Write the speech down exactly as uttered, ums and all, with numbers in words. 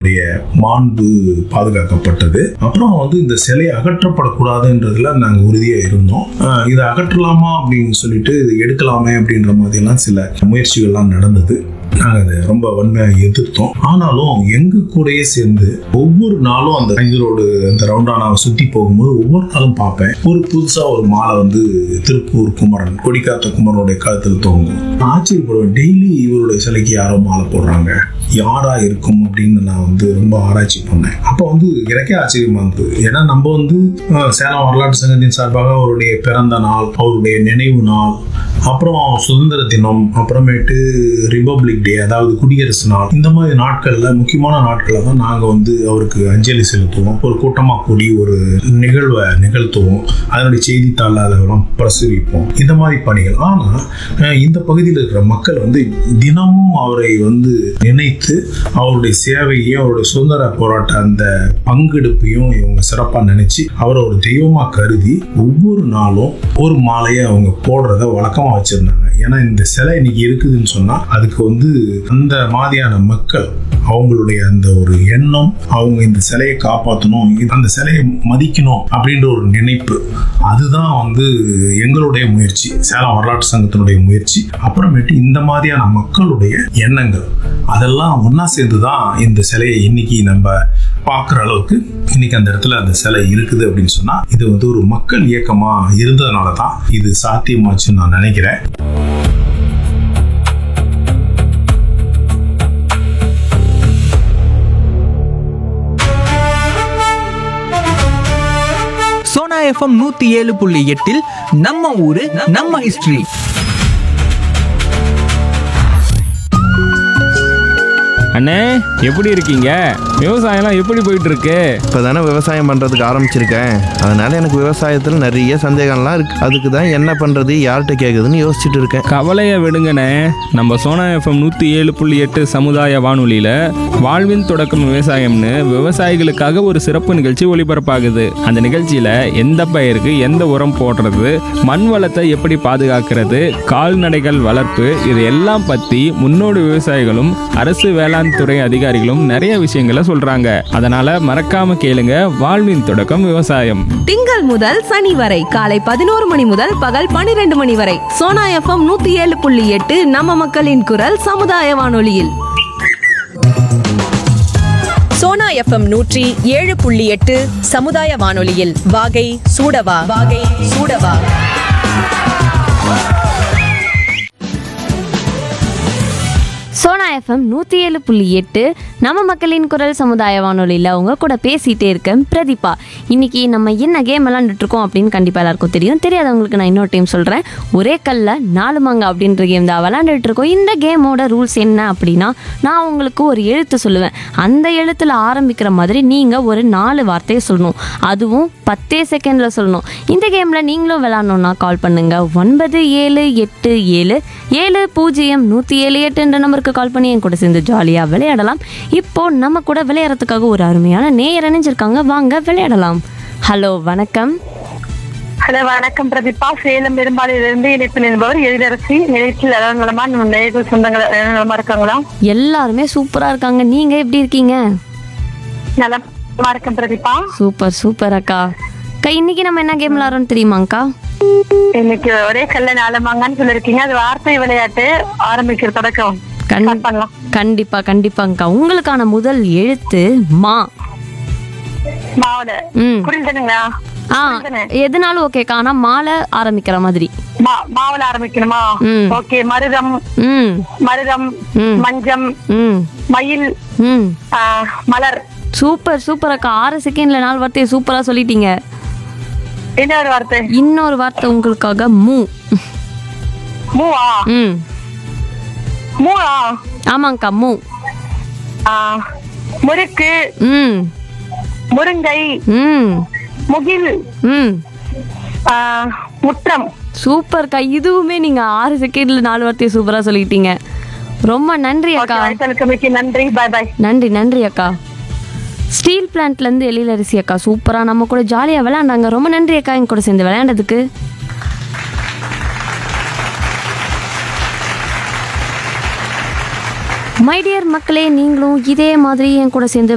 அதனுடைய மாண்பு பாதுகாக்கப்பட்டது. அப்புறம் வந்து இந்த சிலை அகற்றப்படக்கூடாதுன்றதுல நாங்கள் உறுதியா இருந்தோம். இதை அகற்றலாமா அப்படின்னு சொல்லிட்டு எடுக்கலாமே அப்படின்ற மாதிரி எல்லாம் சில முயற்சிகள்லாம் நடந்தது. நாங்கள் அதை ரொம்ப வன்மையாக எதிர்த்தோம். ஆனாலும் எங்க கூடயே சேர்ந்து ஒவ்வொரு நாளும் அந்த ரோடு அந்த ரவுண்டானாவை சுற்றி போகும்போது ஒவ்வொரு நாளும் பார்ப்பேன், ஒரு புதுசா ஒரு மாலை வந்து திருப்பூர் குமரன், கொடிக்காத்த குமரனுடைய கழுத்தில் தோங்கும். ஆச்சரியப்படுவேன், டெய்லி இவருடைய சிலைக்கு யாரோ மாலை போடுறாங்க, யாரா இருக்கும் அப்படின்னு நான் வந்து ரொம்ப ஆராய்ச்சி பண்ணேன். அப்போ வந்து எனக்கே ஆச்சரியமா இருந்தது. ஏன்னா நம்ம வந்து சேலம் வரலாற்று சங்கத்தின் சார்பாக அவருடைய பிறந்த நாள், அவருடைய நினைவு நாள், அப்புறம் சுதந்திர தினம், அப்புறமேட்டு ரிபப்ளிக் டே அதாவது குடியரசு நாள், இந்த மாதிரி நாட்கள்ல முக்கியமான நாட்கள்ல தான் நாங்க வந்து அவருக்கு அஞ்சலி செலுத்துவோம். ஒரு கூட்டமா கூடி ஒரு நிகழ்வை நிகழ்த்துவோம், அதனுடைய செய்தித்தாள் அதெல்லாம் பிரசுரிப்போம், இந்த மாதிரி பணிகள். ஆனா இந்த பகுதியில் இருக்கிற மக்கள் வந்து தினமும் அவரை வந்து நினைத்து அவருடைய சேவையையும் அவருடைய சுதந்திர போராட்ட அந்த பங்கெடுப்பையும் இவங்க சிறப்பா நினைச்சு அவரை ஒரு தெய்வமா கருதி ஒவ்வொரு நாளும் ஒரு மாலையை அவங்க போடுறத வழக்கமா வச்சிருந்தாங்க. ஏன்னா இந்த சிலை இன்னைக்கு இருக்குதுன்னு சொன்னா அதுக்கு வந்து அந்த மாதிரியான மக்கள் அவங்களுடைய அந்த ஒரு எண்ணம், அவங்க இந்த சிலையை காப்பாற்றணும், அந்த சிலையை மதிக்கணும் அப்படின்ற ஒரு நினைப்பு, அதுதான் வந்து எங்களுடைய முயற்சி, சேலம் வரலாற்று சங்கத்தினுடைய முயற்சி. அப்புறமேட்டு இந்த மாதிரியான மக்களுடைய எண்ணங்கள் அதெல்லாம் ஒன்னா சேர்ந்துதான் இந்த சிலையை இன்னைக்கு நம்ம பார்க்குற அளவுக்கு இன்னைக்கு அந்த இடத்துல அந்த சிலை இருக்குது அப்படின்னு சொன்னா இது வந்து ஒரு மக்கள் இயக்கமா இருந்ததுனால தான் இது சாத்தியமாச்சுன்னு நான் நினைக்கிறேன். சோனா எஃப்எம் நூத்தி ஏழு புள்ளி எட்டில் நம்ம ஊரு நம்ம ஹிஸ்டரி. அண்ணே, எப்படி இருக்கீங்க? விவசாயம்லாம் எப்படி போயிட்டு இருக்கு? இப்போ தானே விவசாயம் பண்ணுறதுக்கு ஆரம்பிச்சிருக்கேன். அதனால எனக்கு விவசாயத்தில் நிறைய சந்தேகம்லாம் இருக்கு. அதுக்கு தான் என்ன பண்ணுறது, யார்கிட்ட கேட்குதுன்னு யோசிச்சுட்டு இருக்கேன். கவலையை விடுங்கண்ணே, நம்ம சோனா எஃப்எம் நூற்றி ஏழு புள்ளி எட்டு சமுதாய வானொலியில் வாழ்வின் தொடக்கம் விவசாயம்னு விவசாயிகளுக்காக ஒரு சிறப்பு நிகழ்ச்சி ஒளிபரப்பாகுது. அந்த நிகழ்ச்சியில் எந்த பயிருக்கு எந்த உரம் போடுறது, மண் வளத்தை எப்படி பாதுகாக்கிறது, கால்நடைகள் வளர்ப்பு, இது எல்லாம் பற்றி முன்னோடி விவசாயிகளும் அரசு வேளாண் துறை அதிகாரிகளும் நிறைய விஷயங்களை சொல்றாங்க. அதனால மறக்காம கேளுங்க, வாழ்வின் தொடக்கம் விவசாயம். திங்கள் முதல் சனி வரை காலை பதினோரு மணி முதல் பகல் பனிரெண்டு மணி வரை சோனா எஃப்எம் நூத்தி ஏழு புள்ளி எட்டு நம்ம மக்களின் குரல் சமுதாய வானொலியில். சோனா எஃப்எம் நூற்றி ஏழு புள்ளி எட்டு சமுதாய வானொலியில் வாகை சூடவா வாகை சூடவா. சோனா எஃப்எம் நூற்றி ஏழு புள்ளி எட்டு நம்ம மக்களின் குரல் சமுதாய வானொலியில் அவங்க கூட பேசிகிட்டே இருக்கேன் பிரதீபா. இன்றைக்கி நம்ம என்ன கேம் விளாண்டுட்ருக்கோம் அப்படின்னு கண்டிப்பாக எல்லாருக்கும் தெரியும். தெரியாதவங்களுக்கு நான் இன்னொரு டைம் சொல்கிறேன். ஒரே கல்ல நாலு மாங்க அப்படின்ற கேம் தான் விளாண்டுட்ருக்கோம். இந்த கேமோட ரூல்ஸ் என்ன அப்படின்னா, நான் உங்களுக்கு ஒரு எழுத்து சொல்லுவேன். அந்த எழுத்தில் ஆரம்பிக்கிற மாதிரி நீங்கள் ஒரு நாலு வார்த்தையை சொல்லணும். அதுவும் பத்தே செகண்டில் சொல்லணும். இந்த கேமில் நீங்களும் விளாட்ணுன்னா கால் பண்ணுங்கள். ஒன்பது ஏழு எட்டு ஏழு ஏழு பூஜ்ஜியம் நூற்றி ஏழு எட்டுன்ற நம்பருக்கு கால் பண்ணி என் கூட சேர்ந்து ஜாலியாக விளையாடலாம். இப்போ நம்ம கூட விளையாடுறதுக்காக ஒரு அருமையான நேயர் இணைஞ்சிருக்காங்க. வாங்க விளையாடலாம். ஹலோ, வணக்கம். ஹலோ, வணக்கம் பிரதீபா. சேலம் பெரும்பாலிலிருந்து இணைப்பு நிற்பவர் எழிலரசி. நிலையத்தில் நலமா நேயர்கள் சொந்தங்கள் நலமா இருக்காங்களா? எல்லாருமே சூப்பரா இருக்காங்க. நீங்க எப்படி இருக்கீங்க? நலமா இருக்கேன் பிரதீபா. சூப்பர் சூப்பர் அக்கா. அக்கா, இன்னைக்கு நம்ம என்ன கேம் விளையாடுறோம்னு தெரியுமாக்கா? இன்னைக்கு ஒரே கல்ல நாலமாங்கன்னு சொல்லிருக்கீங்க. அது வார்த்தை விளையாட்டு. ஆரம்பிக்கிற தொடக்கம் கண்டிப்பா கண்டிப்பாங்கக்கா. உங்களுக்கான முதல் எழுத்து மா. மாவுல புரியுதுங்களா? ஆ, எதுனாலும் ஓகேக்கா. ஆனா மாலை ஆரம்பிக்கிற மாதிரி. மாவுல ஆரம்பிக்கணுமா? ஓகே. மருதம், மருதம், மஞ்சம், மயில், மலர். சூப்பர் சூப்பர் அக்கா. ஆறு செகண்ட்ல நாலு வார்த்தையை சூப்பரா சொல்லிட்டீங்க. இன்னொரு வார்த்தை இன்னொரு வார்த்தை உங்களுக்காக மூ. மூவா? ம், மூவா? ஆமாங்கக்கா, மூ. முறுக்கு, ம், முருங்கை, ம், முகில், ம், முற்றம். சூப்பர்க்கா. இதுவுமே நீங்க ஆறு செகண்ட்ல நாலு வார்த்தையை சூப்பரா சொல்லிட்டீங்க. ரொம்ப நன்றி அக்கா. நன்றி. பாய் பாய். நன்றி நன்றி அக்கா. ஸ்டீல் பிளான்ட்ல இருந்து எழிலரசி அக்கா சூப்பரா நம்ம கூட ஜாலியா விளையாண்டாங்க. ரொம்ப நன்றி அக்கா என் கூட சேர்ந்து விளையாண்டதுக்கு. மை டியர் மக்களே, நீங்களும் இதே மாதிரி என் கூட சேர்ந்து